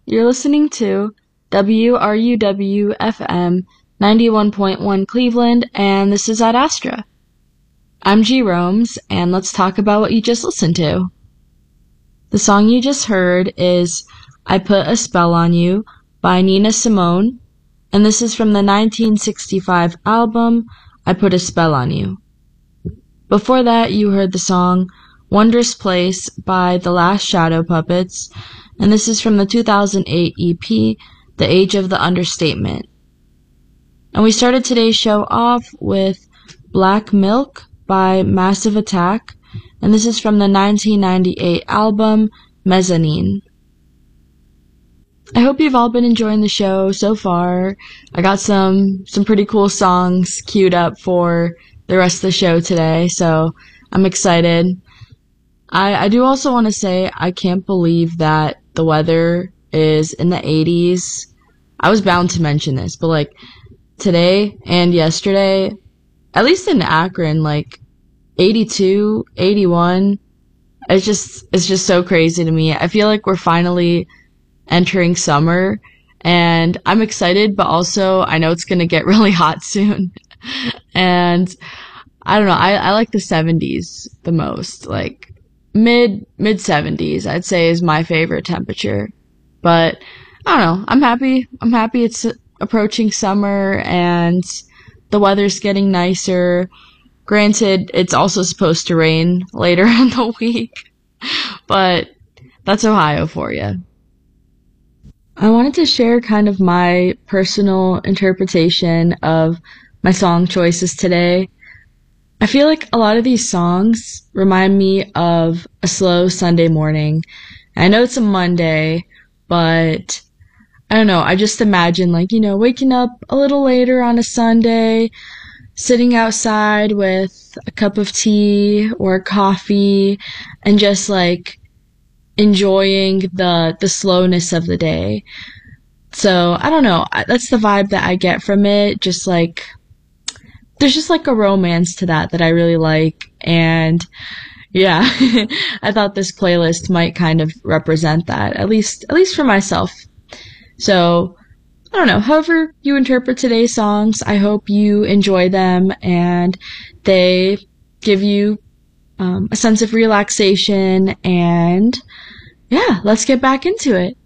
You're listening to WRUW-FM 91.1 Cleveland, and this is Ad Astra. I'm G. Romes, and let's talk about what you just listened to. The song you just heard is I Put a Spell on You by Nina Simone, and this is from the 1965 album I Put a Spell on You. Before that, you heard the song Wondrous Place by The Last Shadow Puppets, and this is from the 2008 EP, The Age of the Understatement. And we started today's show off with Black Milk by Massive Attack, and this is from the 1998 album Mezzanine. I hope you've all been enjoying the show so far. I got some pretty cool songs queued up for the rest of the show today, so I'm excited. I do also want to say I can't believe that the weather is in the 80s. I was bound to mention this, but like today and yesterday, at least in Akron, like 82, 81, it's just so crazy to me. I feel like we're finally entering summer, and I'm excited, but also I know it's going to get really hot soon. And I don't know, I like the 70s the most. Like mid 70s I'd say is my favorite temperature. But I don't know, I'm happy it's approaching summer and the weather's getting nicer. Granted, it's also supposed to rain later in the week, but that's Ohio for you. I wanted to share kind of my personal interpretation of my song choices today. I feel like a lot of these songs remind me of a slow Sunday morning. I know it's a Monday, but I don't know, I just imagine like, waking up a little later on a Sunday, sitting outside with a cup of tea or coffee and just like enjoying the slowness of the day. So I don't know, that's the vibe that I get from it. Just like there's just like a romance to that I really like. And yeah, I thought this playlist might kind of represent that, at least for myself. So I don't know, however you interpret today's songs, I hope you enjoy them and they give you a sense of relaxation. And yeah, let's get back into it.